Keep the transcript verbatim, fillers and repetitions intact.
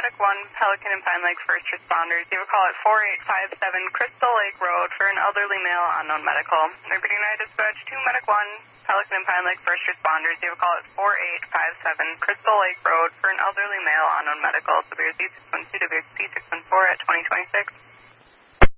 Medic one, Pelican and Pine Lake first responders. You have a call at four eight five seven Crystal Lake Road for an elderly male unknown medical. Repeating night dispatch to Medic one, Pelican and Pine Lake first responders. You have a call at four eight five seven Crystal Lake Road for an elderly male unknown medical. Severe C six one two to C six one four at twenty twenty-six.